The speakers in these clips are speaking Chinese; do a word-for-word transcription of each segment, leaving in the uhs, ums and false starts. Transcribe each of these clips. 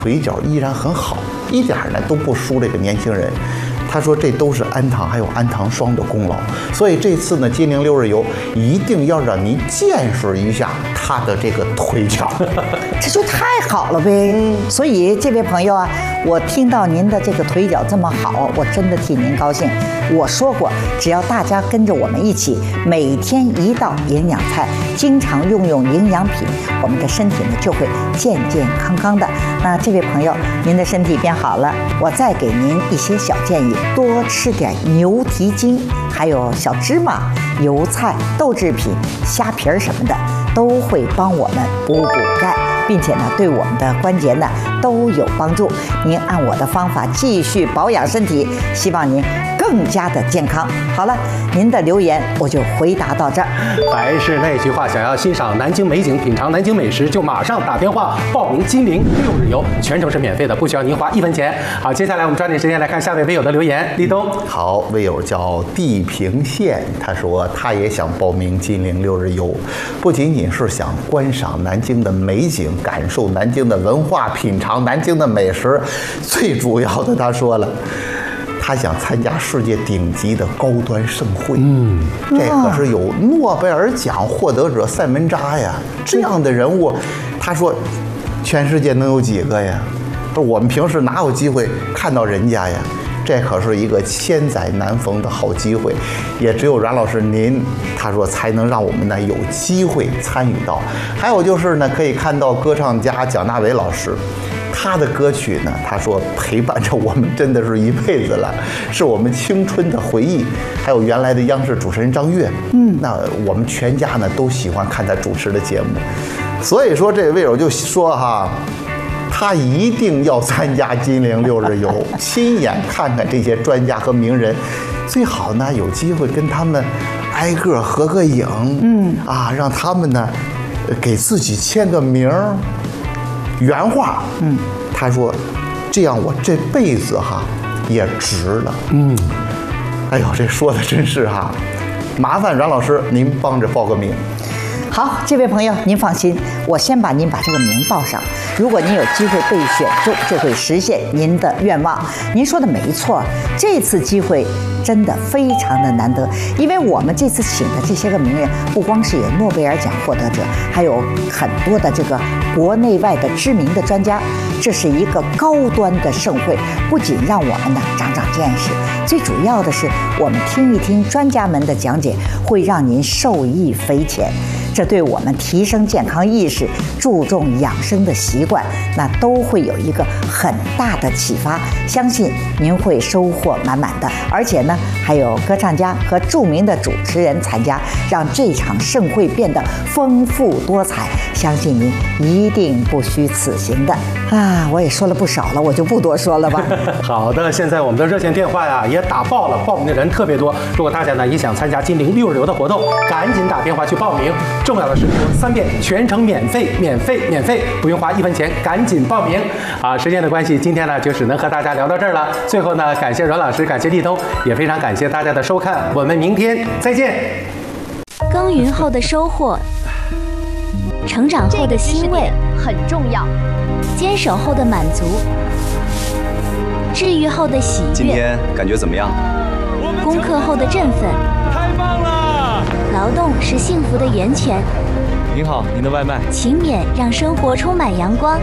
腿脚依然很好，一点呢都不输这个年轻人。他说这都是安堂还有安堂双的功劳，所以这次呢金陵六日游一定要让您见识一下他的这个腿脚， 这就太好了呗。所以这位朋友啊，我听到您的这个腿脚这么好，我真的替您高兴。我说过，只要大家跟着我们一起，每天一道营养菜，经常用用营养品，我们的身体呢就会健健康康的。那这位朋友，您的身体变好了，我再给您一些小建议。多吃点牛蹄筋，还有小芝麻、油菜、豆制品、虾皮儿什么的，都会帮我们补补钙，并且呢，对我们的关节呢都有帮助。您按我的方法继续保养身体，希望您更加的健康。好了，您的留言我就回答到这儿。 还是那句话，想要欣赏南京美景、品尝南京美食，就马上打电话报名金陵六日游，全程是免费的，不需要您花一分钱。好，接下来我们抓紧时间来看下位微友的留言。立冬， 好，微友叫地平线，他说他也想报名金陵六日游，不仅仅是想观赏南京的美景，感受南京的文化，品尝南京的美食，最主要的他说了，他想参加世界顶级的高端盛会。嗯，这可是有诺贝尔奖获得者塞门扎呀，这样的人物，他说全世界能有几个呀？我们平时哪有机会看到人家呀？这可是一个千载难逢的好机会，也只有阮老师您，他说才能让我们呢有机会参与到。还有就是呢，可以看到歌唱家蒋大为老师，他的歌曲呢，他说陪伴着我们真的是一辈子了，是我们青春的回忆。还有原来的央视主持人张悦，嗯，那我们全家呢都喜欢看他主持的节目，所以说这位友就说哈。他一定要参加金陵六日游，亲眼看看这些专家和名人，最好呢有机会跟他们挨个合个影，嗯啊，让他们呢给自己签个名儿。原话，嗯，他说，这样我这辈子哈也值了，嗯，哎呦，这说的真是哈，麻烦阮老师您帮着报个名。 好，这位朋友您放心，我先把您把这个名报上。如果您有机会被选中，就会实现您的愿望。您说的没错，这次机会真的非常的难得，因为我们这次请的这些个名人，不光是有诺贝尔奖获得者，还有很多的这个国内外的知名的专家。这是一个高端的盛会，不仅让我们呢长长见识，最主要的是我们听一听专家们的讲解，会让您受益匪浅。这对我们提升健康意识、注重养生的习惯，那都会有一个很大的启发。相信您会收获满满的。而且呢，还有歌唱家和著名的主持人参加，让这场盛会变得丰富多彩。相信您一定不虚此行的啊！我也说了不少了，我就不多说了吧。 好的，现在我们的热线电话呀也打爆了，报名的人特别多。如果大家呢也想参加金陵六日游的活动，赶紧打电话去报名。重要的是说三遍，全程免费，免费，免费，不用花一分钱，赶紧报名啊！时间的关系，今天呢就只能和大家聊到这儿了。最后呢，感谢阮老师，感谢立冬，也非常感谢大家的收看，我们明天再见。 耕耘后的收获，成长后的欣慰很重要， 坚守后的满足，治愈后的喜悦。 今天感觉怎么样？ 攻克后的振奋。 太棒了！ 劳动是幸福的源泉。 您好，您的外卖。 勤勉让生活充满阳光。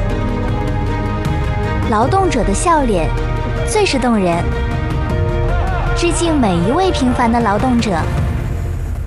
劳动者的笑脸最是动人。致敬每一位平凡的劳动者，